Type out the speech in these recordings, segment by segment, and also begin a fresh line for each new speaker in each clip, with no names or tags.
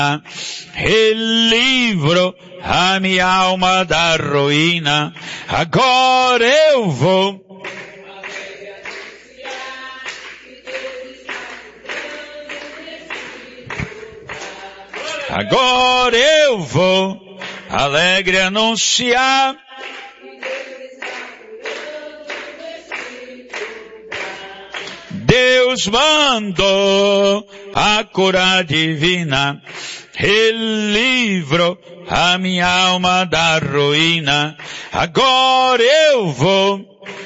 relivro a minha alma da ruína. Agora eu vou. Agora eu vou alegre anunciar. Deus mandou a cura divina, relivro a minha alma da ruína. Agora eu vou.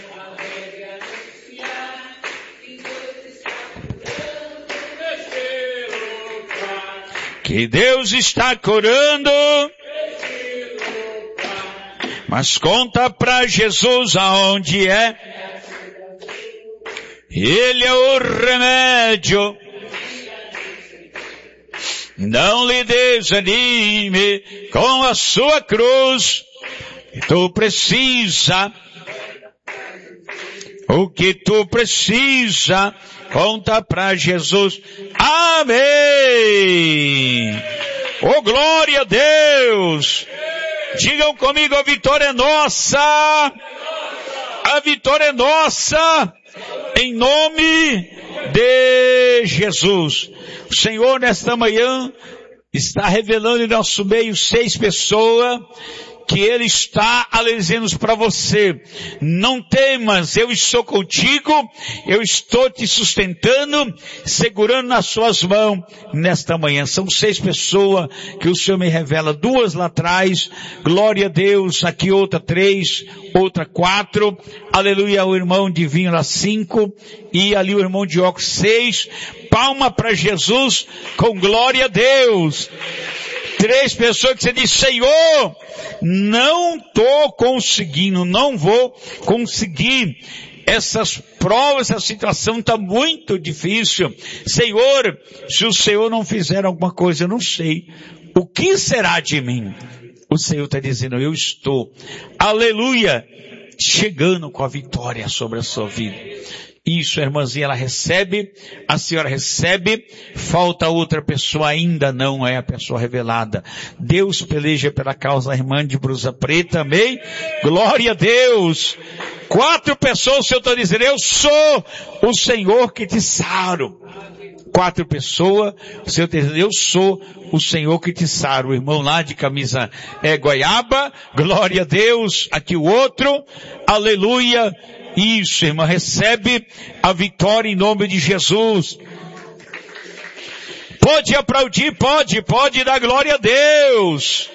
Que Deus está curando. Mas conta pra Jesus aonde é. Ele é o remédio. Não lhe desanime com a sua cruz. Tu precisa. O que tu precisa, conta pra Jesus. Amém. Oh, glória a Deus. Digam comigo, a vitória é nossa. A vitória é nossa. Em nome de Jesus. O Senhor nesta manhã está revelando em nosso meio 6 pessoas que Ele está dizendo para você: não temas, eu estou contigo, eu estou te sustentando, segurando nas suas mãos nesta manhã. São 6 pessoas que o Senhor me revela, 2 lá atrás, glória a Deus, aqui outra 3, outra 4, aleluia, o irmão de vinho lá 5, e ali o irmão de óculos 6, palma para Jesus, com glória a Deus. 3 pessoas que você diz: Senhor, não estou conseguindo, não vou conseguir. Essas provas, essa situação está muito difícil. Senhor, se o Senhor não fizer alguma coisa, eu não sei. O que será de mim? O Senhor está dizendo: eu estou, aleluia, chegando com a vitória sobre a sua vida. Isso, a irmãzinha, ela recebe, a senhora recebe, falta outra pessoa, ainda não é a pessoa revelada. Deus peleja pela causa da irmã de blusa preta, amém? Glória a Deus. 4 pessoas, o Senhor está dizendo: eu sou o Senhor que te saro. 4 pessoas, o Senhor está dizendo: eu sou o Senhor que te saro. O irmão lá de camisa goiaba, glória a Deus. Aqui o outro, aleluia. Isso, irmã, recebe a vitória em nome de Jesus. Pode aplaudir, pode dar glória a Deus.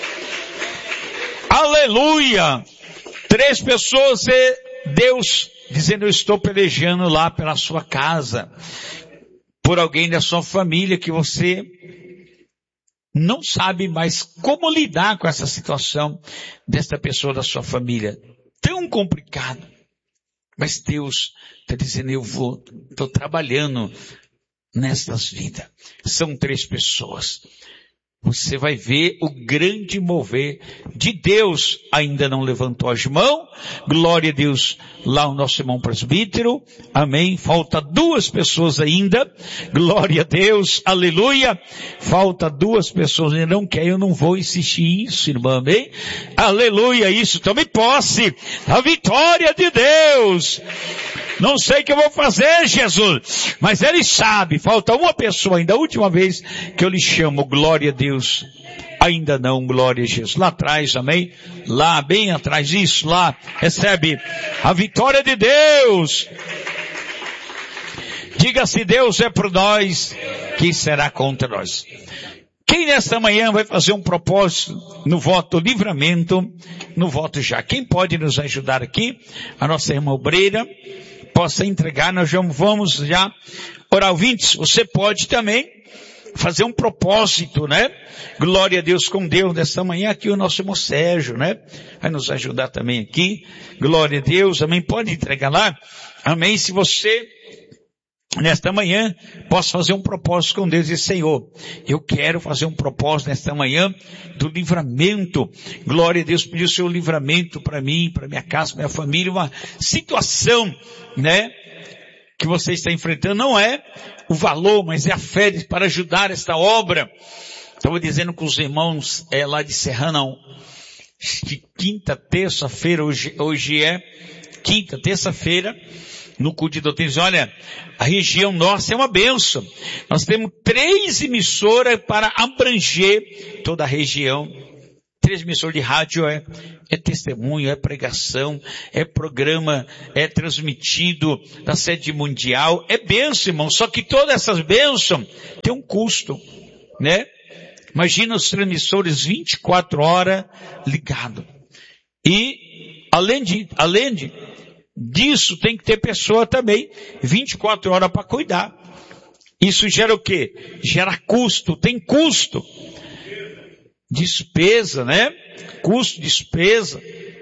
Aleluia. 3 pessoas e Deus dizendo: eu estou pelejando lá pela sua casa, por alguém da sua família que você não sabe mais como lidar com essa situação desta pessoa da sua família. Tão complicado. Mas Deus está dizendo: eu estou trabalhando nestas vidas. São 3 pessoas. Você vai ver o grande mover de Deus. Ainda não levantou as mãos. Glória a Deus. Lá o nosso irmão presbítero. Amém. Falta 2 pessoas ainda. Glória a Deus. Aleluia. Falta 2 pessoas. Eu não quero, eu não vou insistir isso, irmã. Amém. Aleluia. Isso. Tome posse. A vitória de Deus. Não sei o que eu vou fazer, Jesus, mas Ele sabe. Falta uma pessoa ainda. A última vez que eu lhe chamo, glória a Deus. Ainda não, glória a Jesus. Lá atrás, amém? Lá, bem atrás, isso, lá. Recebe a vitória de Deus. Diga: se Deus é por nós, quem será contra nós? Quem nesta manhã vai fazer um propósito no voto livramento, no voto já? Quem pode nos ajudar aqui? A nossa irmã obreira possa entregar. Nós já vamos já orar. Ouvintes, você pode também fazer um propósito, né? Glória a Deus com Deus nesta manhã. Aqui o nosso irmão Sérgio, né? Vai nos ajudar também aqui. Glória a Deus, amém. Pode entregar lá, amém. Se você nesta manhã posso fazer um propósito com Deus e: Senhor, eu quero fazer um propósito nesta manhã do livramento. Glória a Deus, pedir o seu livramento para mim, para minha casa, para minha família. Uma situação, né, que você está enfrentando, não é o valor, mas é a fé para ajudar esta obra. Estava dizendo com os irmãos lá de Serranão, que quinta, terça-feira, hoje é quinta, terça-feira, no culto de doutrina, olha, a região nossa é uma bênção. Nós temos 3 emissoras para abranger toda a região. 3 emissoras de rádio, é testemunho, é pregação, é programa, é transmitido na sede mundial, é bênção, irmão. Só que todas essas bênçãos têm um custo, né? Imagina os transmissores 24 horas ligados. E, além disso, tem que ter pessoa também 24 horas para cuidar. Isso gera o quê? Gera custo, tem custo. Despesa, né? Custo, despesa.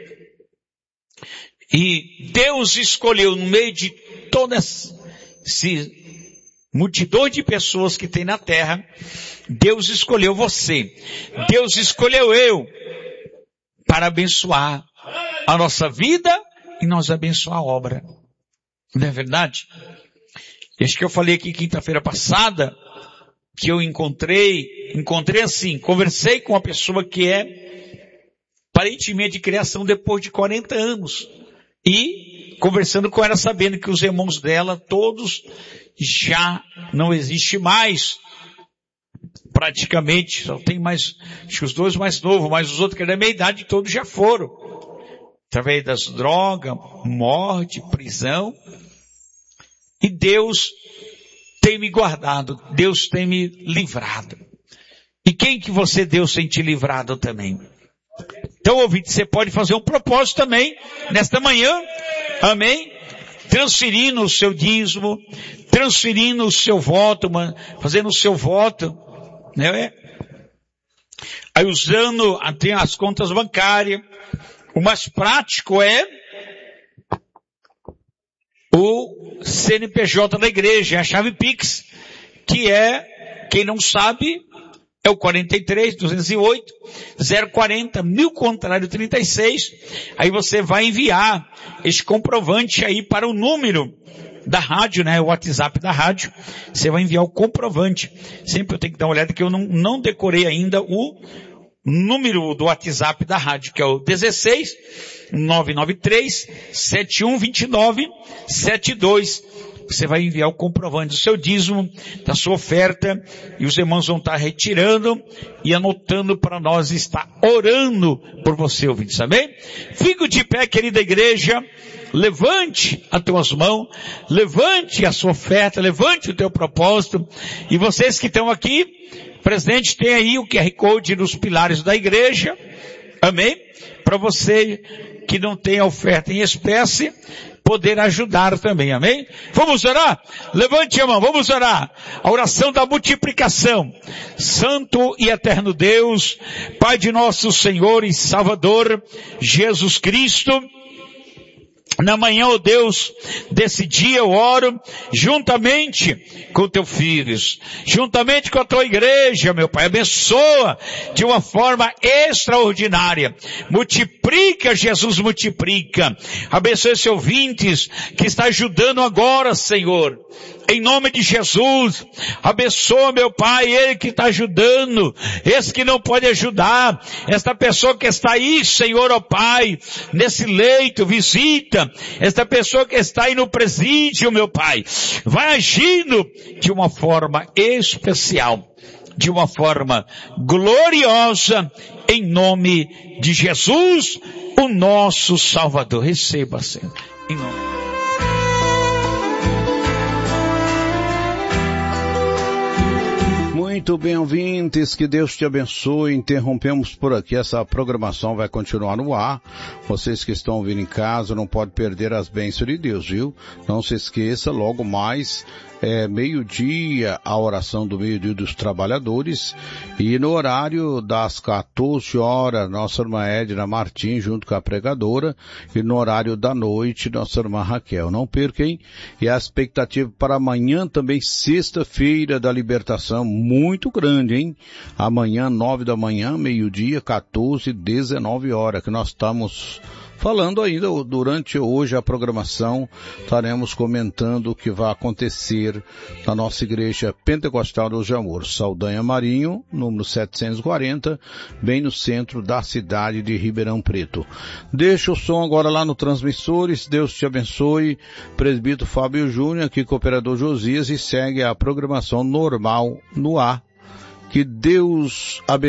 E Deus escolheu no meio de toda essa multidão de pessoas que tem na terra, Deus escolheu você. Deus escolheu eu para abençoar a nossa vida e nós abençoar a obra. Não é verdade? Acho que eu falei aqui quinta-feira passada, que eu encontrei assim, conversei com uma pessoa que é aparentemente de criação depois de 40 anos. E conversando com ela, sabendo que os irmãos dela, todos já não existem mais. Praticamente, só tem mais, acho que os 2 mais novos, mas os outros que eram da minha idade, todos já foram. Através das drogas, morte, prisão. E Deus tem me guardado, Deus tem me livrado. E quem que Deus tem te livrado também? Então, ouvinte, você pode fazer um propósito também, nesta manhã, amém? Transferindo o seu dízimo, transferindo o seu voto, fazendo o seu voto, né? Aí usando até as contas bancárias. O mais prático é o CNPJ da igreja, a chave Pix, que é, quem não sabe, é o 43-208-040-1000-36. Aí você vai enviar esse comprovante aí para o número da rádio, né? O WhatsApp da rádio. Você vai enviar o comprovante. Sempre eu tenho que dar uma olhada que eu não decorei ainda o número do WhatsApp da rádio, que é o 16-993-7129-72. Você vai enviar o comprovante do seu dízimo, da sua oferta, e os irmãos vão estar retirando e anotando para nós estar orando por você, ouvintes, amém? Fique de pé, querida igreja, levante as tuas mãos, levante a sua oferta, levante o teu propósito, e vocês que estão aqui, presidente, tem aí o QR Code nos pilares da igreja, amém? Para você que não tem a oferta em espécie, poder ajudar também, amém? Vamos orar? Levante a mão, vamos orar. A oração da multiplicação. Santo e eterno Deus, Pai de nosso Senhor e Salvador, Jesus Cristo, na manhã, ó Deus, desse dia eu oro juntamente com teus filhos, juntamente com a tua igreja, meu Pai. Abençoa de uma forma extraordinária. Multiplica, Jesus, multiplica. Abençoa esses ouvintes que está ajudando agora, Senhor. Em nome de Jesus, abençoa, meu Pai, ele que está ajudando, esse que não pode ajudar, esta pessoa que está aí, Senhor, ó Pai, nesse leito, visita, esta pessoa que está aí no presídio, meu Pai, vai agindo de uma forma especial, de uma forma gloriosa, em nome de Jesus, o nosso Salvador. Receba, Senhor, em nome.
Muito bem, ouvintes, que Deus te abençoe. Interrompemos por aqui, essa programação vai continuar no ar. Vocês que estão ouvindo em casa não podem perder as bênçãos de Deus, viu? Não se esqueça, logo mais, meio-dia, a oração do meio-dia dos trabalhadores, e no horário das 14 horas, nossa irmã Edna Martins, junto com a pregadora, e no horário da noite, nossa irmã Raquel. Não percam, e a expectativa para amanhã também, sexta-feira da libertação, muito grande, hein? Amanhã, 9 da manhã, meio-dia, 14, 19 horas, que nós estamos falando ainda durante hoje a programação, estaremos comentando o que vai acontecer na nossa igreja Pentecostal Deus de Amor, Saldanha Marinho, número 740, bem no centro da cidade de Ribeirão Preto. Deixa o som agora lá no Transmissores, Deus te abençoe, presbítero Fábio Júnior, aqui cooperador Josias, e segue a programação normal no ar. Que Deus abençoe.